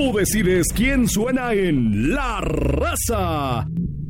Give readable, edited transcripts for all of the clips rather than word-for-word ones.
Tú decides quién suena en La Raza.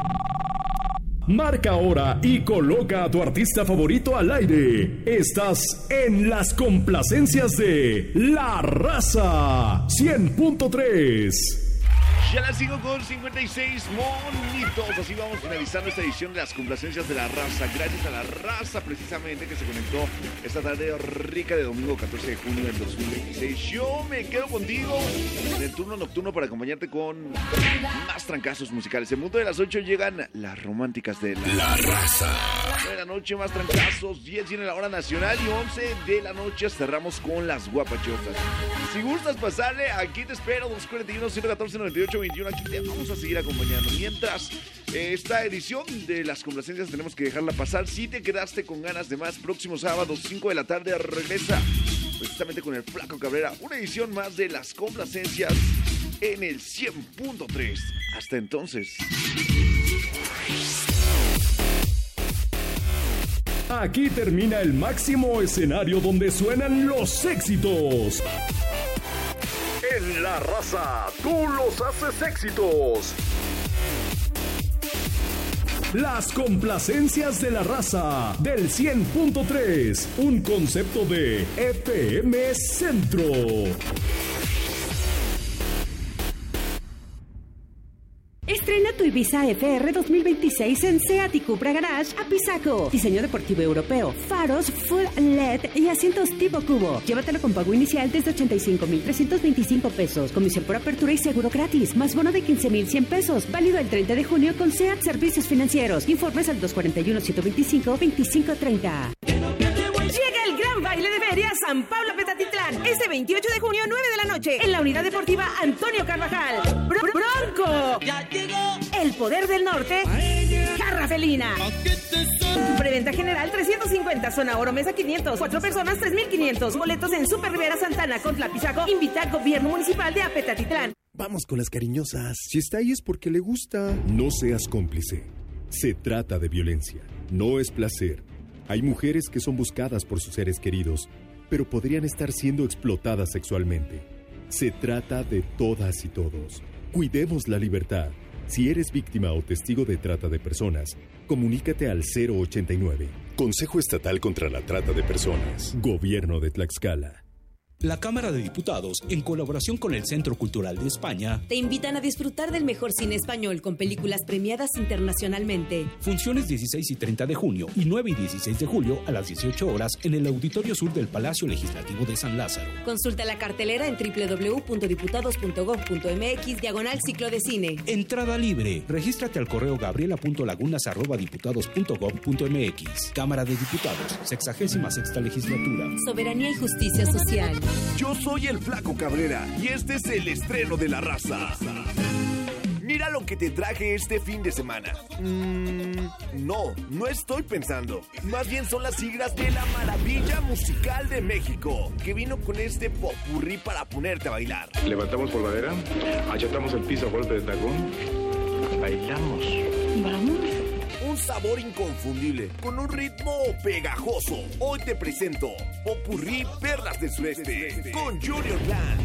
Marca ahora y coloca a tu artista favorito al aire. Estás en las complacencias de La Raza 100.3. Ya las 5:56, monitos. Así vamos finalizando esta edición de las complacencias de La Raza. Gracias a La Raza, precisamente, que se conectó esta tarde rica de domingo 14 de junio del 2026. Yo me quedo contigo en el turno nocturno para acompañarte con más trancazos musicales. En punto de las 8 llegan las románticas de La Raza. De la noche, más trancazos. 10 viene la hora nacional y 11 de la noche cerramos con las guapachosas. Si gustas pasarle, aquí te espero. 241-114-98-21. Aquí te vamos a seguir acompañando. Mientras esta edición de las complacencias tenemos que dejarla pasar. Si te quedaste con ganas de más, próximo sábado 5 de la tarde regresa precisamente con el Flaco Cabrera, una edición más de las complacencias en el 100.3. Hasta entonces. Aquí termina el máximo escenario donde suenan los éxitos. En La Raza, tú los haces éxitos. Las complacencias de La Raza del 100.3, un concepto de FM Centro. Estrena tu Ibiza FR 2026 en Seat y Cupra Garage Apizaco. Diseño deportivo europeo, faros full LED y asientos tipo cubo. Llévatelo con pago inicial desde 85,325 pesos. Comisión por apertura y seguro gratis. Más bono de 15,100 pesos. Válido el 30 de junio con Seat Servicios Financieros. Informes al 241-125-2530. Llega el gran baile de feria San Pablo Petatitlán. Este 28 de junio, 9 de la noche, en la unidad deportiva Antonio Carvajal. Bronco. Ya llegó. El poder del norte. Jarra Felina. Preventa general 350, zona oro mesa 500, 4 personas 3,500. Boletos en Super Rivera Santana con Tlapizaco. Invita Gobierno Municipal de Apetatitlán. Vamos con las cariñosas. Si está ahí es porque le gusta. No seas cómplice. Se trata de violencia, no es placer. Hay mujeres que son buscadas por sus seres queridos, pero podrían estar siendo explotadas sexualmente. Se trata de todas y todos. Cuidemos la libertad. Si eres víctima o testigo de trata de personas, comunícate al 089. Consejo Estatal contra la Trata de Personas. Gobierno de Tlaxcala. La Cámara de Diputados, en colaboración con el Centro Cultural de España, te invitan a disfrutar del mejor cine español con películas premiadas internacionalmente. Funciones 16 y 30 de junio y 9 y 16 de julio a las 18 horas en el Auditorio Sur del Palacio Legislativo de San Lázaro. Consulta la cartelera en www.diputados.gov.mx/ciclo de cine. Entrada libre. Regístrate al correo gabriela.lagunas@diputados.gov.mx. Cámara de Diputados, 66ª Legislatura. Soberanía y justicia social. Yo soy el Flaco Cabrera y este es el estreno de La Raza. Mira lo que te traje este fin de semana. No estoy pensando. Más bien son las siglas de la maravilla musical de México, que vino con este popurrí para ponerte a bailar. Levantamos polvadera, achatamos el piso a golpe de tacón, bailamos. Vamos. Un sabor inconfundible, con un ritmo pegajoso. Hoy te presento Popurrí Perlas del Sureste, con Junior Blanc.